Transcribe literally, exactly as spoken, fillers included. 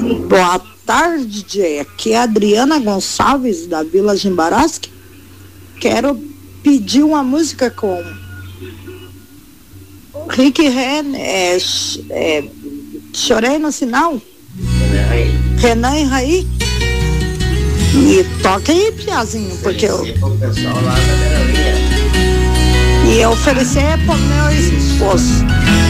Boa tarde, aqui é a Adriana Gonçalves, da Vila Jimbarasque. Quero pedir uma música com Rick Ren, é, é, Chorei no Sinal, Renan e Raí. E toca aí, Piazinho, porque eu... E eu oferecer pro meu esposo.